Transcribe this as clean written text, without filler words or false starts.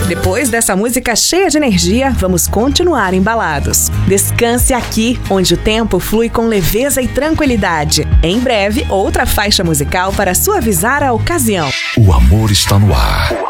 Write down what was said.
Depois dessa música cheia de energia, vamos continuar embalados. Descanse aqui, onde o tempo flui com leveza e tranquilidade. Em breve, outra faixa musical para suavizar a ocasião. O amor está no ar.